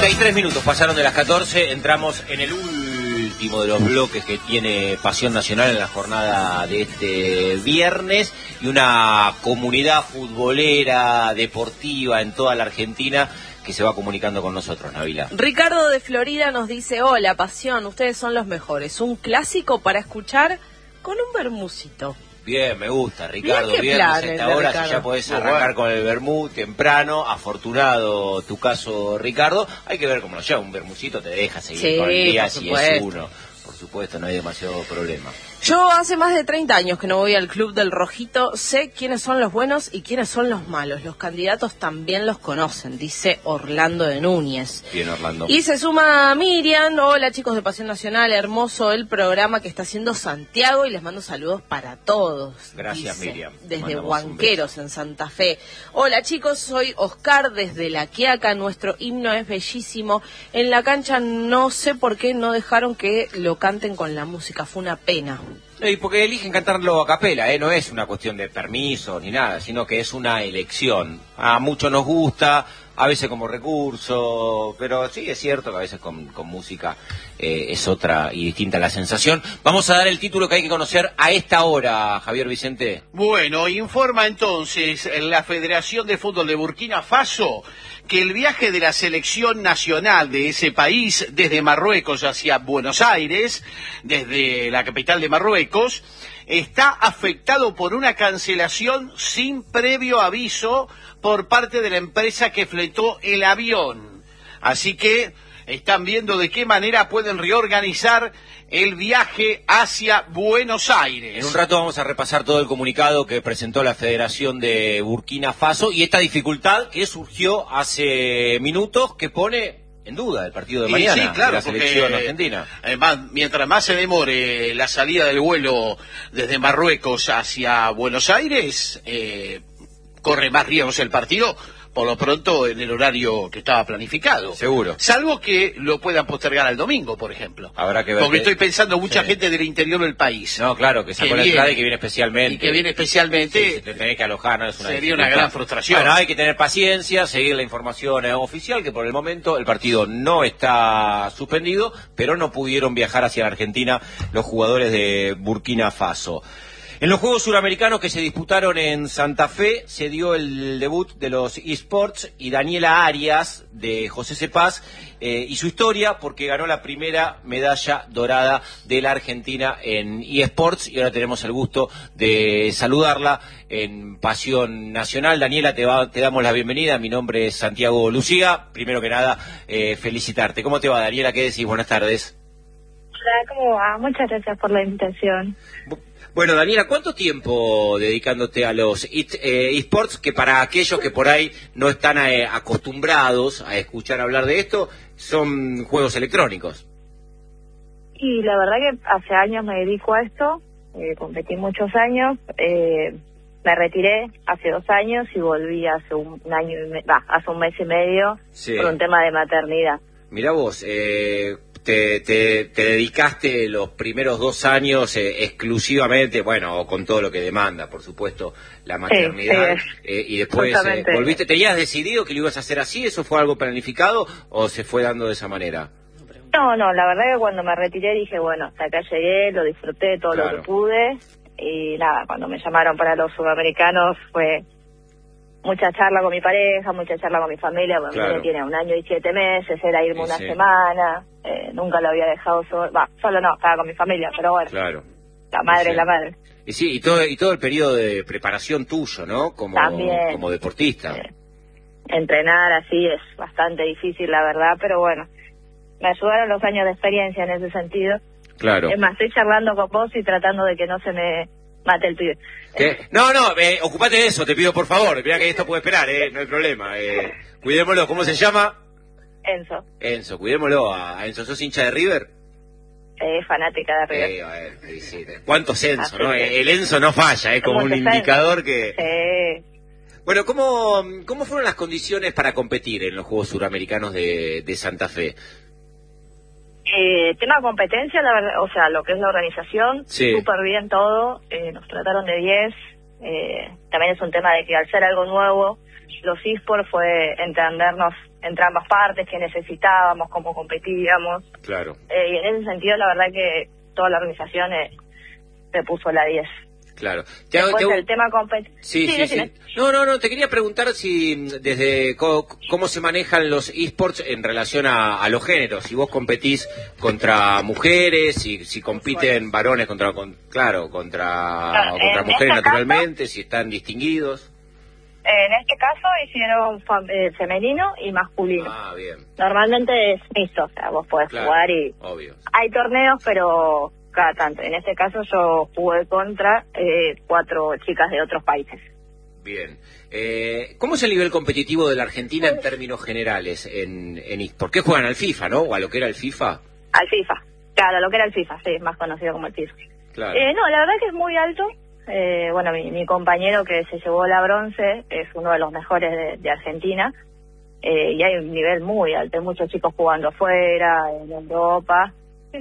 33 minutos pasaron de las 14, entramos en el último de los bloques que tiene Pasión Nacional en la jornada de este viernes, y una comunidad futbolera, deportiva en toda la Argentina que se va comunicando con nosotros, Nabila. Ricardo de Florida nos dice: hola, Pasión, ustedes son los mejores, un clásico para escuchar con un vermucito. Bien, me gusta, Ricardo. Bien, a esta hora, si ya podés arrancar con el vermú temprano. Afortunado tu caso, Ricardo. Hay que ver cómo lo lleva. Un vermucito te deja seguir con el día si es uno. Por supuesto, no hay demasiado problema. Yo hace más de 30 años que no voy al Club del Rojito. Sé quiénes son los buenos y quiénes son los malos. Los candidatos también los conocen, dice Orlando de Núñez. Bien, Orlando. Y se suma Miriam. Hola, chicos de Pasión Nacional. Hermoso el programa que está haciendo Santiago y les mando saludos para todos. Gracias, dice, Miriam. Desde Huanqueros, en Santa Fe. Hola, chicos, soy Oscar desde La Quiaca. Nuestro himno es bellísimo. En la cancha no sé por qué no dejaron que lo canten con la música. Fue una pena. Y porque eligen cantarlo a capela, no es una cuestión de permiso ni nada, sino que es una elección. A muchos nos gusta, a veces como recurso, pero sí es cierto que a veces con música es otra y distinta la sensación. Vamos a dar el título que hay que conocer a esta hora, Javier Vicente. Bueno, informa entonces la Federación de Fútbol de Burkina Faso que el viaje de la selección nacional de ese país desde Marruecos hacia Buenos Aires, desde la capital de Marruecos, está afectado por una cancelación sin previo aviso por parte de la empresa que fletó el avión. Así que están viendo de qué manera pueden reorganizar el viaje hacia Buenos Aires. En un rato vamos a repasar todo el comunicado que presentó la Federación de Burkina Faso y esta dificultad que surgió hace minutos que pone en duda el partido de mañana, sí, claro, de la selección argentina. Además, mientras más se demore la salida del vuelo desde Marruecos hacia Buenos Aires, corre más riesgos el partido, por lo pronto en el horario que estaba planificado. Seguro. Salvo que lo puedan postergar al domingo, por ejemplo. Habrá que ver. Porque estoy pensando mucha gente del interior del país. No, claro, que sacó la entrada y que viene especialmente. Y que viene especialmente. Sí, si te tenés que alojar, no es una sería una gran frustración. Bueno, hay que tener paciencia, seguir la información oficial, que por el momento el partido no está suspendido, pero no pudieron viajar hacia la Argentina los jugadores de Burkina Faso. En los Juegos Suramericanos que se disputaron en Santa Fe se dio el debut de los eSports y Daniela Arias de José Cepaz y su historia porque ganó la primera medalla dorada de la Argentina en eSports y ahora tenemos el gusto de saludarla en Pasión Nacional. Daniela, te damos la bienvenida. Mi nombre es Santiago Lucía. Primero que nada, felicitarte. ¿Cómo te va, Daniela? ¿Qué decís? Buenas tardes. Hola, ¿cómo va? Muchas gracias por la invitación. Bueno, Daniela, ¿cuánto tiempo dedicándote a los eSports? Que para aquellos que por ahí no están acostumbrados a escuchar hablar de esto, son juegos electrónicos. Y la verdad que hace años me dedico a esto, competí muchos años, me retiré hace 2 años y volví hace hace un mes y medio sí, por un tema de maternidad. Mirá vos, te dedicaste los primeros 2 años exclusivamente, bueno, con todo lo que demanda, por supuesto, la maternidad, y después volviste. ¿Tenías decidido que lo ibas a hacer así? ¿Eso fue algo planificado o se fue dando de esa manera? No, la verdad que cuando me retiré dije, bueno, hasta acá llegué, lo disfruté todo lo que pude, y nada, cuando me llamaron para los sudamericanos fue mucha charla con mi pareja, mucha charla con mi familia, porque mi niña tiene 1 año y 7 meses, era irme una semana, nunca lo había dejado solo no, estaba con mi familia, pero bueno, la madre es la madre. Y sí, y todo el periodo de preparación tuyo, ¿no? Como deportista. Entrenar así es bastante difícil, la verdad, pero bueno, me ayudaron los años de experiencia en ese sentido. Claro. Es más, estoy charlando con vos y tratando de que no se me mate el pibe. No, ocupate de eso, te pido por favor. Mirá que esto puede esperar, no hay problema. Cuidémoslo, ¿cómo se llama? Enzo, cuidémoslo a Enzo. ¿Sos hincha de River? Fanática de River. Sí. ¿Cuántos Enzo, no? El Enzo no falla, es como un indicador que... Bueno, ¿cómo fueron las condiciones para competir en los Juegos Suramericanos de Santa Fe? Tema competencia, la verdad, o sea, lo que es la organización, súper bien todo, nos trataron de 10, también es un tema de que al ser algo nuevo, los eSports fue entendernos entre ambas partes, qué necesitábamos, cómo competíamos. Claro. Y en ese sentido, la verdad que toda la organización se puso la 10. Claro. Después el tema Sí. No, te quería preguntar si desde cómo se manejan los eSports en relación a los géneros, si vos competís contra mujeres, si compiten varones contra mujeres naturalmente, si están distinguidos. En este caso hicieron femenino y masculino. Ah, bien. Normalmente es mixto, o sea, vos podés jugar y... Obvio. Hay torneos, pero cada tanto. En este caso yo jugué contra 4 chicas de otros países. Bien. ¿Cómo es el nivel competitivo de la Argentina en términos generales en eSports? ¿Qué juegan al FIFA, no? ¿O a lo que era el FIFA? Al FIFA. Claro, lo que era el FIFA, sí, más conocido como el FIFA. Claro. No, la verdad que es muy alto. Bueno, mi compañero que se llevó la bronce es uno de los mejores de Argentina. Y hay un nivel muy alto. Hay muchos chicos jugando afuera, en Europa.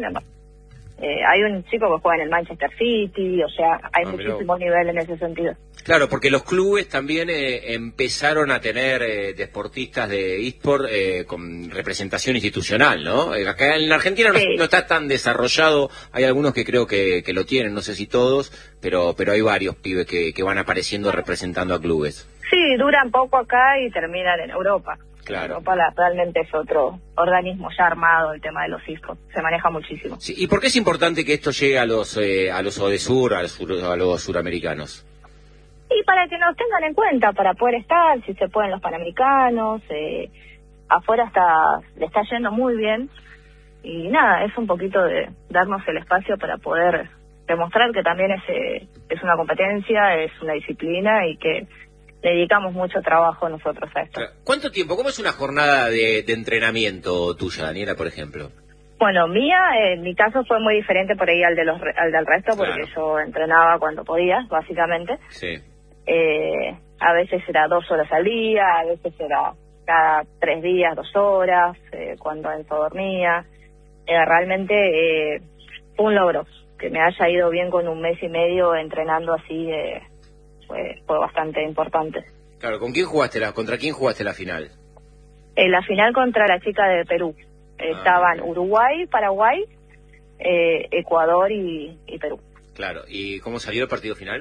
Hay un chico que juega en el Manchester City, o sea, hay muchísimo nivel en ese sentido. Claro, porque los clubes también empezaron a tener deportistas de eSport con representación institucional, ¿no? Acá en la Argentina no está tan desarrollado, hay algunos que creo que lo tienen, no sé si todos, pero hay varios pibes que van apareciendo representando a clubes. Sí, duran poco acá y terminan en Europa. Claro. Europa realmente es otro organismo ya armado, el tema de los eSports, se maneja muchísimo. Sí, ¿y por qué es importante que esto llegue a los ODESUR, a los suramericanos? Y para que nos tengan en cuenta, para poder estar, si se pueden los panamericanos, afuera le está yendo muy bien, y nada, es un poquito de darnos el espacio para poder demostrar que también es una competencia, es una disciplina y que le dedicamos mucho trabajo nosotros a esto. ¿Cuánto tiempo? ¿Cómo es una jornada de entrenamiento tuya, Daniela, por ejemplo? Bueno, en mi caso fue muy diferente por ahí al del resto, porque yo entrenaba cuando podía, básicamente. Sí. A veces era 2 horas al día, a veces era cada 3 días, 2 horas, cuando Enzo dormía. Realmente fue un logro, que me haya ido bien con 1 mes y medio entrenando así, fue bastante importante. Claro, ¿contra quién jugaste la final? La final contra la chica de Perú. Estaban Uruguay, Paraguay, Ecuador y Perú. Claro, ¿y cómo salió el partido final?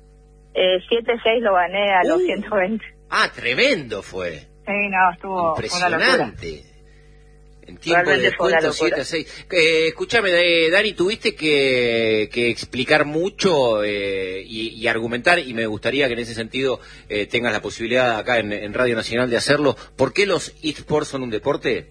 7-6 lo gané a los 120. Ah, tremendo fue. Sí, no, estuvo impresionante. En tiempo de descuento 7-6. Escúchame, Dani, tuviste que explicar mucho y argumentar, y me gustaría que en ese sentido tengas la posibilidad acá en Radio Nacional de hacerlo. ¿Por qué los eSports son un deporte?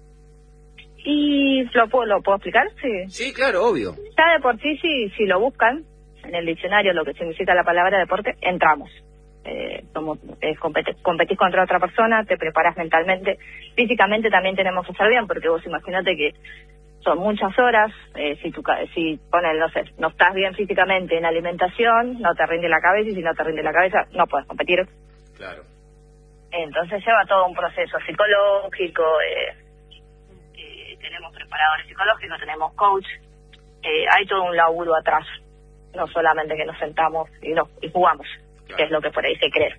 ¿Y lo puedo explicar? Sí. Sí, claro, obvio. Ya de por sí, si lo buscan en el diccionario, lo que significa la palabra deporte, entramos. Competís contra otra persona, te preparas mentalmente, físicamente también tenemos que estar bien, porque vos imagínate que son muchas horas, si ponen, no sé, no estás bien físicamente en alimentación, no te rinde la cabeza, y si no te rinde la cabeza, no puedes competir. Claro. Entonces lleva todo un proceso psicológico, tenemos preparadores psicológicos, tenemos coach, hay todo un laburo atrás, no solamente que nos sentamos y jugamos. Claro. Que es lo que por ahí se cree.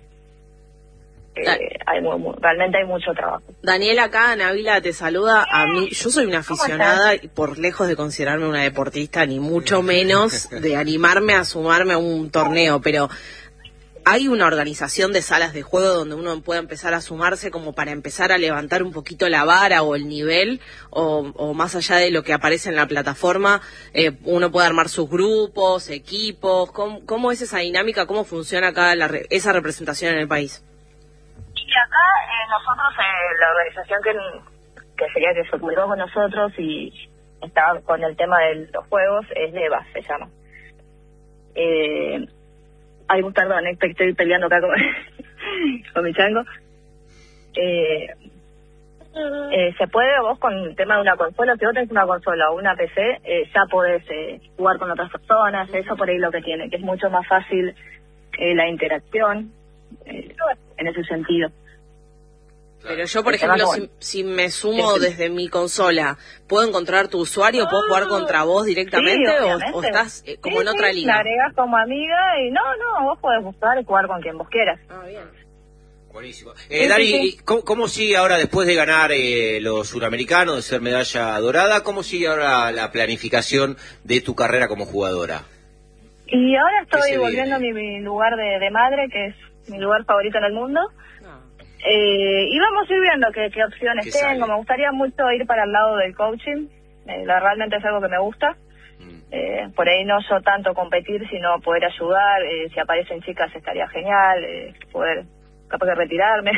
Realmente hay mucho trabajo. Daniela, acá Nabila te saluda. A mí, yo soy una aficionada, por lejos de considerarme una deportista, ni mucho menos de animarme a sumarme a un torneo, pero ¿hay una organización de salas de juego donde uno pueda empezar a sumarse como para empezar a levantar un poquito la vara o el nivel, o más allá de lo que aparece en la plataforma, uno puede armar sus grupos, equipos? ¿Cómo es esa dinámica? ¿Cómo funciona acá esa representación en el país? Y acá nosotros, la organización que sería que se ocupó con nosotros y estaba con el tema de los juegos, es NEVA, se llama. Ay, perdón, estoy peleando acá con mi chango. Se puede vos con el tema de una consola, si vos tenés una consola o una PC, ya podés jugar con otras personas, eso por ahí lo que tiene, que es mucho más fácil la interacción en ese sentido. Pero yo, por ejemplo, si me sumo desde mi consola, ¿puedo encontrar tu usuario? ¿Puedo jugar contra vos directamente? Sí, o estás como en otra liga? La agregás como amiga y no, vos podés buscar y jugar con quien vos quieras. Ah, bien. Buenísimo. Dani, ¿cómo sigue ahora, después de ganar los suramericanos, de ser medalla dorada, cómo sigue ahora la planificación de tu carrera como jugadora? Y ahora estoy volviendo a mi lugar de madre, que es mi lugar favorito en el mundo. Y vamos a ir viendo qué opciones tengo. Sale? Me gustaría mucho ir para el lado del coaching. Realmente es algo que me gusta. Por ahí no yo tanto competir, sino poder ayudar. Si aparecen chicas estaría genial. Poder, capaz de retirarme.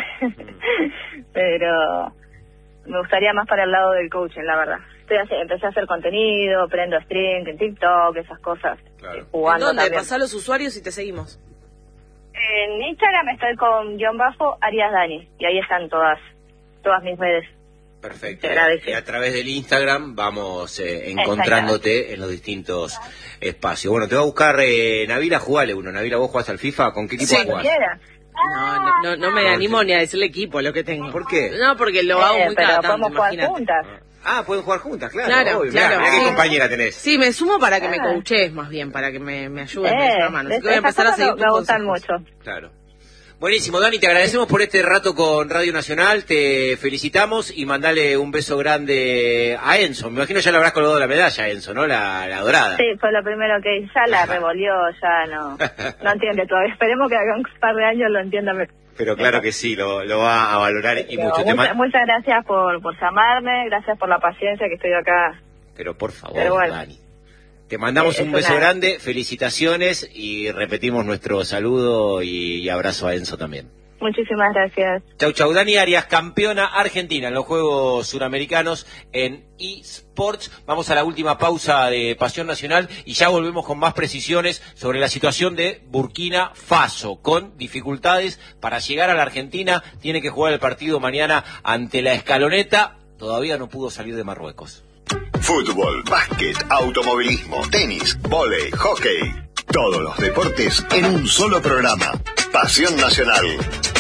Pero me gustaría más para el lado del coaching, la verdad. Empecé a hacer contenido, prendo stream en TikTok, esas cosas. Claro. Jugando. ¿En dónde? Pasá los usuarios y te seguimos. En Instagram estoy con _Arias Dani, y ahí están todas mis redes. Perfecto. Y a través del Instagram vamos encontrándote en los distintos espacios. Bueno, te va a buscar Nabila, jugale uno. Nabila, ¿vos jugás al FIFA? ¿Con qué equipo jugás? No me animo ni a decirle equipo lo que tengo. ¿Por qué? No, porque lo hago muy cada tanto, podemos jugar juntas. Pueden jugar juntas, claro. Claro. Mirá qué compañera tenés. Sí, me sumo para que me coaches más bien, para que me ayudes, me des una mano. Así que voy a empezar a seguir me gustan mucho. Claro. Buenísimo, Dani, te agradecemos por este rato con Radio Nacional, te felicitamos y mandale un beso grande a Enzo. Me imagino ya le habrás colgado la medalla a Enzo, ¿no? La dorada. Sí, fue lo primero que ya la revolvió, ya no entiende todavía. Esperemos que haga un par de años lo entienda mejor. Pero claro que sí, lo va a valorar y mucho. Muchas gracias por llamarme, gracias por la paciencia que estoy acá. Pero por favor, Dani. Te mandamos un beso grande, felicitaciones y repetimos nuestro saludo y abrazo a Enzo también. Muchísimas gracias. Chau, Dani Arias, campeona argentina en los Juegos Suramericanos en eSports. Vamos a la última pausa de Pasión Nacional y ya volvemos con más precisiones sobre la situación de Burkina Faso, con dificultades para llegar a la Argentina. Tiene que jugar el partido mañana ante la Escaloneta. Todavía no pudo salir de Marruecos. Fútbol, básquet, automovilismo, tenis, vóley, hockey. Todos los deportes en un solo programa. Pasión Nacional.